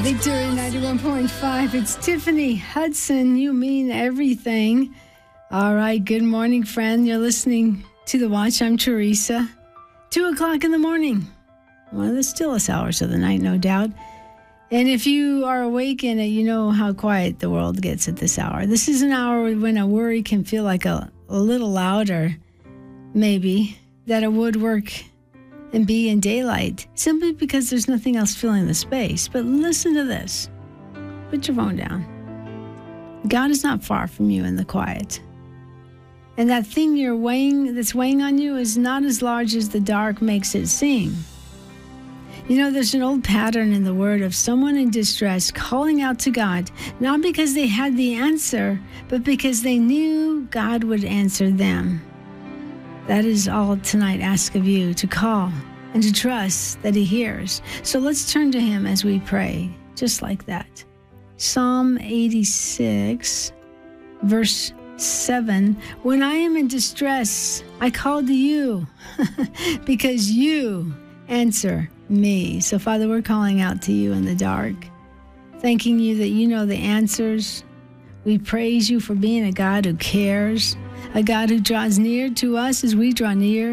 Victory 91.5. It's Tiffany Hudson. You mean everything. All right. Good morning, friend. You're listening to The Watch. I'm Teresa. 2 o'clock in the morning. One of the stillest hours of the night, no doubt. And if you are awake in it, you know how quiet the world gets at this hour. This is an hour when a worry can feel like a little louder, maybe, that it would work and be in daylight, simply because there's nothing else filling the space. But listen to this. Put your phone down. God is not far from you in the quiet. And that thing that's weighing on you is not as large as the dark makes it seem. You know, there's an old pattern in the word of someone in distress calling out to God, not because they had the answer, but because they knew God would answer them. That is all tonight asks of you, to call and to trust that he hears. So let's turn to him as we pray, just like that. Psalm 86, verse 7. When I am in distress, I call to you because you answer me. So Father, we're calling out to you in the dark, thanking you that you know the answers. We praise you for being a God who cares, a God who draws near to us as we draw near